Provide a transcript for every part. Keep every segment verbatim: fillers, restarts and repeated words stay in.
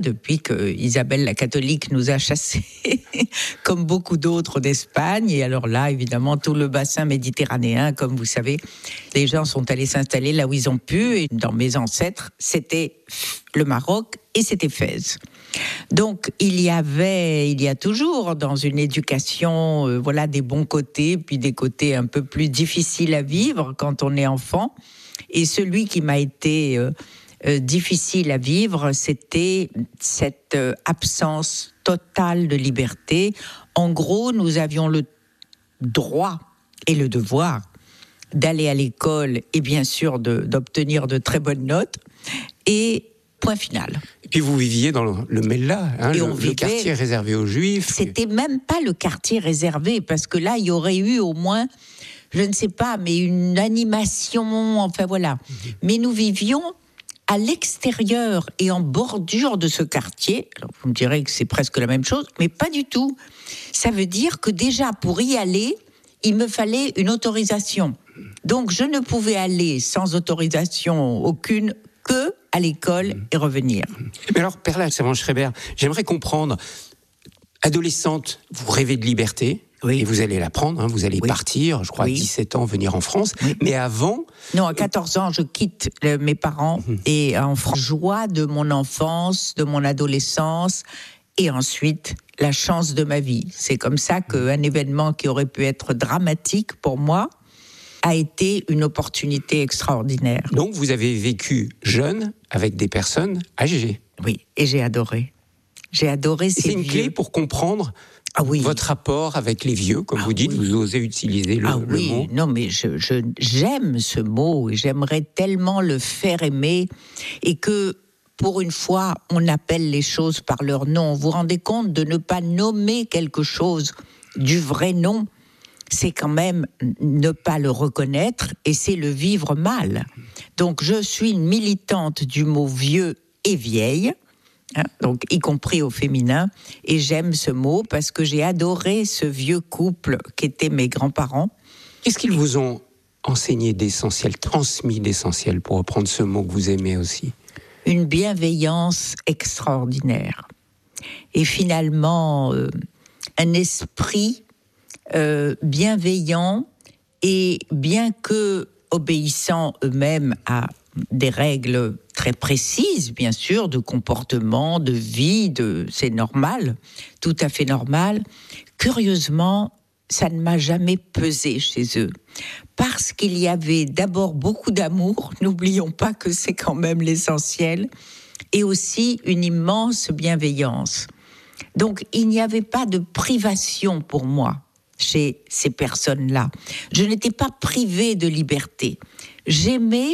depuis que Isabelle la catholique nous a chassés, comme beaucoup d'autres d'Espagne. Et alors là, évidemment, tout le bassin méditerranéen, comme vous savez, les gens sont allés s'installer là où ils ont pu. Et dans mes ancêtres, c'était le Maroc et c'était Fès. Donc, il y avait, il y a toujours dans une éducation, euh, voilà, des bons côtés, puis des côtés un peu plus difficiles à vivre quand on est enfant. Et celui qui m'a été euh, euh, difficile à vivre, c'était cette euh, absence totale de liberté. En gros, nous avions le droit et le devoir d'aller à l'école et bien sûr de, d'obtenir de très bonnes notes. Et point final. Et puis vous viviez dans le, le Mellah, hein, le, vivait, le quartier réservé aux Juifs. C'était même pas le quartier réservé, parce que là, il y aurait eu au moins, je ne sais pas, mais une animation, enfin voilà. Mmh. Mais nous vivions à l'extérieur et en bordure de ce quartier. Alors vous me direz que c'est presque la même chose, mais pas du tout. Ça veut dire que déjà, pour y aller, il me fallait une autorisation. Donc je ne pouvais aller sans autorisation aucune que à l'école et revenir. Mais alors, Perla Servan-Schreiber, j'aimerais comprendre, adolescente, vous rêvez de liberté, oui. Et vous allez la prendre, hein, vous allez oui. partir, je crois, oui. à dix-sept ans, venir en France, oui. mais avant... Non, à quatorze ans, je quitte le, mes parents, mmh. et en France, joie de mon enfance, de mon adolescence, et ensuite, la chance de ma vie. C'est comme ça qu'un événement qui aurait pu être dramatique pour moi, a été une opportunité extraordinaire. Donc, vous avez vécu jeune avec des personnes âgées. Oui, et j'ai adoré. J'ai adoré ces C'est une vieux. clé pour comprendre ah oui. votre rapport avec les vieux, comme ah vous dites, oui. vous osez utiliser le, ah le oui. mot. Non, mais je, je, j'aime ce mot, et j'aimerais tellement le faire aimer, et que, pour une fois, on appelle les choses par leur nom. Vous vous rendez compte de ne pas nommer quelque chose du vrai nom? C'est quand même ne pas le reconnaître, et c'est le vivre mal. Donc je suis une militante du mot vieux et vieille, hein, donc y compris au féminin, et j'aime ce mot parce que j'ai adoré ce vieux couple qu'étaient mes grands-parents. Qu'est-ce qu'ils vous ont enseigné d'essentiel, transmis d'essentiel, pour reprendre ce mot que vous aimez aussi? Une bienveillance extraordinaire. Et finalement, euh, un esprit Euh, bienveillants, et bien que obéissant eux-mêmes à des règles très précises, bien sûr, de comportement, de vie, de, c'est normal, tout à fait normal, curieusement, ça ne m'a jamais pesé chez eux. Parce qu'il y avait d'abord beaucoup d'amour, n'oublions pas que c'est quand même l'essentiel, et aussi une immense bienveillance. Donc, il n'y avait pas de privation pour moi chez ces personnes-là. Je n'étais pas privée de liberté. J'aimais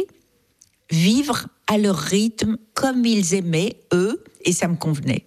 vivre à leur rythme, comme ils aimaient, eux, et ça me convenait.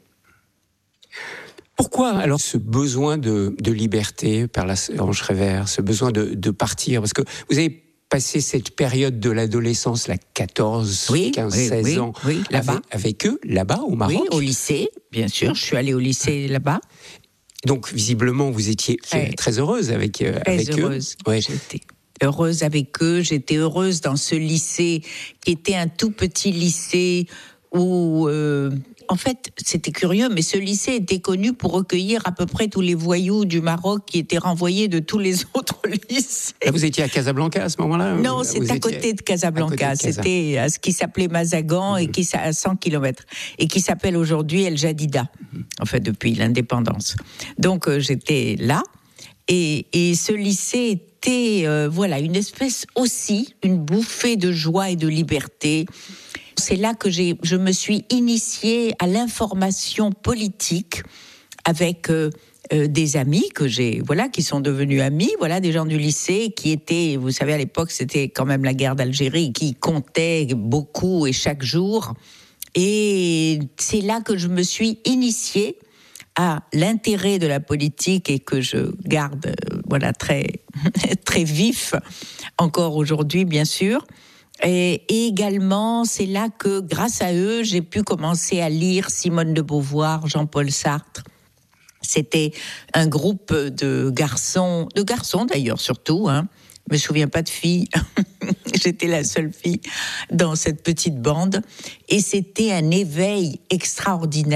Pourquoi alors ce besoin de, de liberté, Perla Servan-Schreiber, ce besoin de, de partir? Parce que vous avez passé cette période de l'adolescence, là, quatorze, oui, quinze, oui, seize oui, ans, oui, là-bas. Avec, avec eux, là-bas, au Maroc? Oui, au lycée, bien sûr. Je suis allée au lycée là-bas. Donc, visiblement, vous étiez très, très heureuse avec, euh, très avec heureuse. eux. Ouais. J'étais heureuse avec eux. J'étais heureuse dans ce lycée qui était un tout petit lycée où... Euh, en fait, c'était curieux, mais ce lycée était connu pour recueillir à peu près tous les voyous du Maroc qui étaient renvoyés de tous les autres lycées. Là, vous étiez à Casablanca à ce moment-là? Non, c'est à côté de Casablanca. À côté de Casa. C'était à ce qui s'appelait Mazagan, mm-hmm. et qui à cent kilomètres, et qui s'appelle aujourd'hui El Jadida, mm-hmm. en fait, depuis l'indépendance. Donc, euh, j'étais là, et, et ce lycée était, euh, voilà, une espèce aussi, une bouffée de joie et de liberté. C'est là que j'ai, je me suis initiée à l'information politique avec euh, euh, des amis que j'ai, voilà, qui sont devenus amis, voilà, des gens du lycée qui étaient, vous savez, à l'époque, c'était quand même la guerre d'Algérie, qui comptait beaucoup et chaque jour. Et c'est là que je me suis initiée à l'intérêt de la politique, et que je garde, euh, voilà, très, très vif encore aujourd'hui, bien sûr. Et, et également, c'est là que, grâce à eux, j'ai pu commencer à lire Simone de Beauvoir, Jean-Paul Sartre. C'était un groupe de garçons, de garçons d'ailleurs surtout, hein. Je me souviens pas de filles. J'étais la seule fille dans cette petite bande. Et c'était un éveil extraordinaire.